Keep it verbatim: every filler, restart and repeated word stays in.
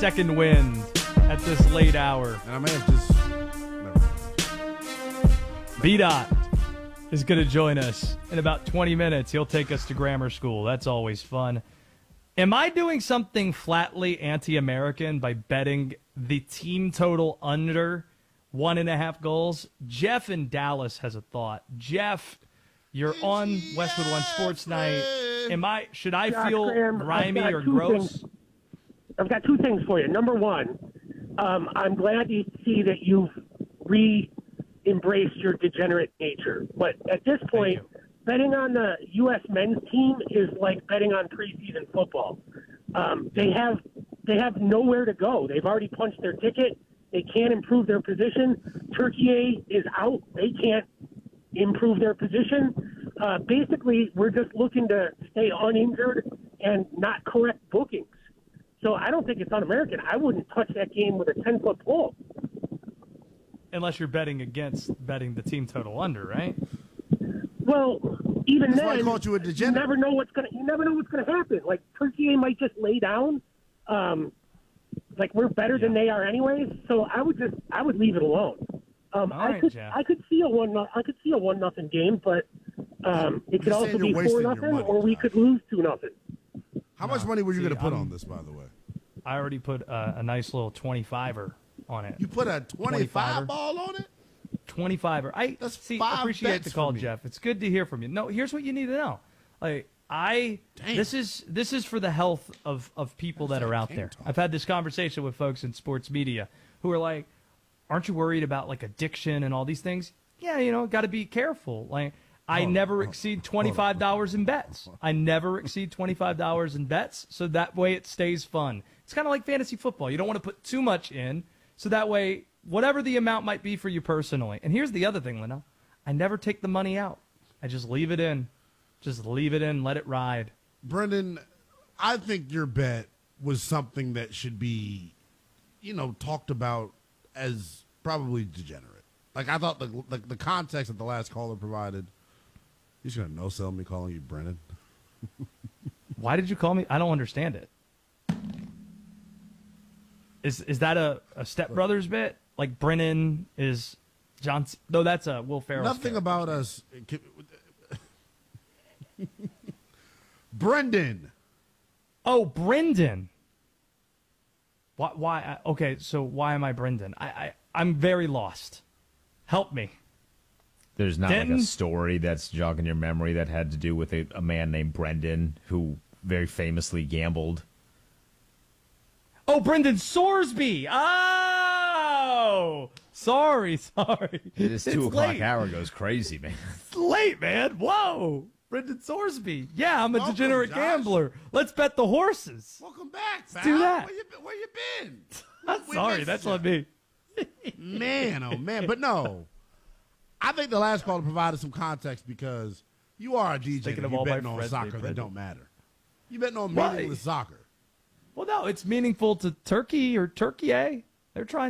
second wind at this late hour. And I may have just... B-Dot is going to join us in about twenty minutes. He'll take us to grammar school. That's always fun. Am I doing something flatly anti-American by betting the team total under one and a half goals? Jeff in Dallas has a thought. Jeff, you're on Westwood One Sports Night. Am I? Should I Josh feel Graham, grimy I've got or two gross? things. I've got two things for you. Number one, um, I'm glad to see that you've re-embraced your degenerate nature. But at this point, betting on the U S men's team is like betting on preseason football. Um, they have they have nowhere to go. They've already punched their ticket. They can't improve their position. Turkey is out. They can't improve their position. Uh, basically, we're just looking to stay uninjured and not correct bookings. So I don't think it's un-American. I wouldn't touch that game with a ten-foot pole. Unless you're betting against betting the team total under, right? Well, even That's then, why I called you a degenerate. you never know what's gonna. You never know what's gonna happen. Like Turkey might just lay down. Um, like we're better than they are anyways. So I would just I would leave it alone. Um, All I right, could Jeff. I could see a one I could see a one nothing game, but um, it could You're also saying be you're four wasting your nothing, money, or we Josh. could lose two nothing. How much money were you see, going to put I'm- on this, by the way? I already put a, a nice little twenty-fiver on it. You put a twenty-five twenty-fiver. ball on it? twenty-fiver. I That's see. five Appreciate bets the call, for me. Jeff. It's good to hear from you. No, here's what you need to know. Like I, Damn. this is this is for the health of of people that That's are like out king there. talk. I've had this conversation with folks in sports media who are like, "Aren't you worried about like addiction and all these things?" Yeah, you know, got to be careful. Like I Hold on, never hold on, exceed hold on. twenty-five dollars in bets. I never exceed twenty-five dollars in bets, so that way it stays fun. It's kind of like fantasy football. You don't want to put too much in, so that way whatever the amount might be for you personally. And here's the other thing, Leno. I never take the money out. I just leave it in. Just leave it in, let it ride. Brendan, I think your bet was something that should be, you know, talked about as probably degenerate. Like, I thought the the, the context that the last caller provided, he's going to no-sell me calling you Brendan. Why did you call me? I don't understand it. Is is that a, a Step Brothers bit? Like Brennan is John? C- no, that's a Will Ferrell. Nothing about us. Brendan. Oh, Brendan. Why? Why? I- Okay, so why am I Brendan? I, I I'm very lost. Help me. There's not like Denton? a story that's jogging your memory that had to do with a, a man named Brendan who very famously gambled. Oh, Brendan Sorsby. Oh, sorry, sorry. This It's two o'clock late. hour goes crazy, man. It's late, man. Whoa, Brendan Sorsby. Yeah, I'm a Welcome, degenerate Josh. gambler. Let's bet the horses. Welcome back, pal. do that. Where you, been- where you been? I'm We sorry, missed that's ya. on me. Man, oh man, but no. I think the last caller provided some context because you are a D J Thinking and of you all my betting on friends soccer named that Brendan. don't matter. You betting on Why? meaningless soccer. Well, no, it's meaningful to Turkey or Turkey. They're trying